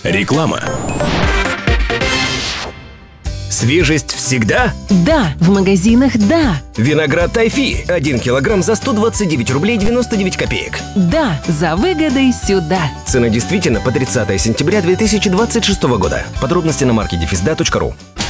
Реклама. Свежесть всегда? Да, в магазинах да. Виноград Тайфи 1 килограмм за 129 рублей 99 копеек. Да, за выгодой сюда. Цена действительно по 30 сентября 2026 года. Подробности на market-da.ru.